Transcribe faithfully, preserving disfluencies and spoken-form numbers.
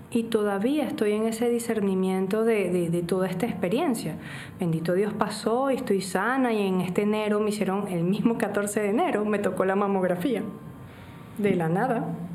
Y todavía estoy en ese discernimiento de, de, de toda esta experiencia. Bendito Dios, pasó y estoy sana, y en este enero me hicieron, el mismo catorce de enero, me tocó la mamografía. De la nada.